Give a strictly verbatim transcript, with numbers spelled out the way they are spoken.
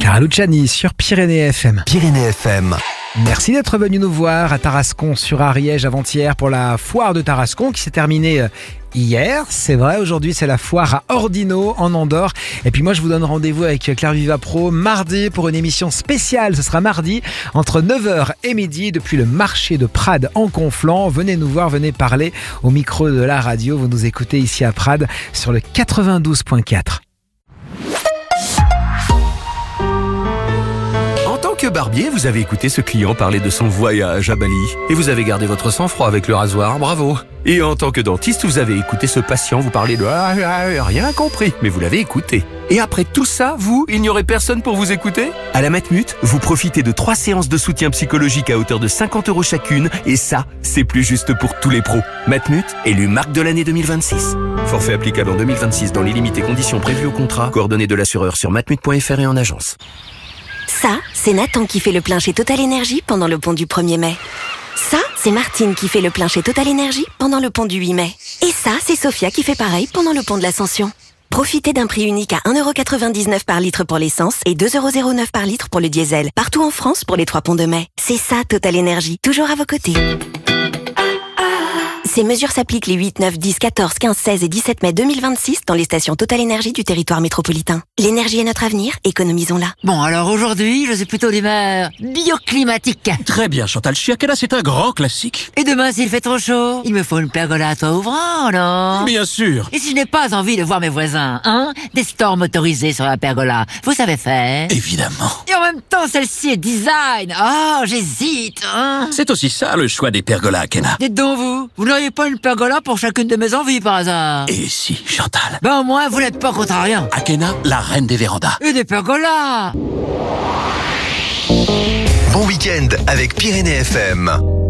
Clara Luciani sur Pyrénées F M. Pyrénées F M. Merci d'être venu nous voir à Tarascon sur Ariège avant-hier pour la foire de Tarascon qui s'est terminée hier. C'est vrai, aujourd'hui c'est la foire à Ordino en Andorre. Et puis moi je vous donne rendez-vous avec Claire Vivapro mardi pour une émission spéciale. Ce sera mardi entre neuf heures et midi depuis le marché de Prades en Conflans. Venez nous voir, venez parler au micro de la radio. Vous nous écoutez ici à Prades sur le quatre-vingt-douze point quatre. En tant que barbier, vous avez écouté ce client parler de son voyage à Bali. Et vous avez gardé votre sang-froid avec le rasoir, bravo. Et en tant que dentiste, vous avez écouté ce patient vous parler de ah, ah, rien compris, mais vous l'avez écouté. Et après tout ça, vous, il n'y aurait personne pour vous écouter? À la Matmut, vous profitez de trois séances de soutien psychologique à hauteur de cinquante euros chacune. Et ça, c'est plus juste pour tous les pros. Matmut, élu marque de l'année deux mille vingt-six. Forfait applicable en deux mille vingt-six dans les limites et conditions prévues au contrat. Coordonnées de l'assureur sur matmut point f r et en agence. Ça, c'est Nathan qui fait le plein chez Total Energy pendant le pont du premier mai. Ça, c'est Martine qui fait le plein chez Total Energy pendant le pont du huit mai. Et ça, c'est Sophia qui fait pareil pendant le pont de l'Ascension. Profitez d'un prix unique à un euro quatre-vingt-dix-neuf par litre pour l'essence et deux euros zéro neuf par litre pour le diesel. Partout en France pour les trois ponts de mai. C'est ça, Total Energy, toujours à vos côtés. Ces mesures s'appliquent les huit, neuf, dix, quatorze, quinze, seize et dix-sept mai deux mille vingt-six dans les stations Total Energy du territoire métropolitain. L'énergie est notre avenir, économisons-la. Bon, alors aujourd'hui, je suis plutôt d'humeur bioclimatique. Très bien, Chantal Chiaquella, c'est un grand classique. Et demain, s'il fait trop chaud, il me faut une pergola à toit ouvrant, non? Bien sûr. Et si je n'ai pas envie de voir mes voisins, hein? Des stores motorisés sur la pergola, vous savez faire? Évidemment. Et en même temps, celle-ci est design. Oh, j'hésite, hein? C'est aussi ça le choix des pergolas, Akena. Dites donc vous, vous n'auriez pas une pergola pour chacune de mes envies par hasard? Et si, Chantal? Ben au moins, vous n'êtes pas contrariant. Akena, la reine des vérandas. Et des pergolas. Bon week-end avec Pyrénées F M.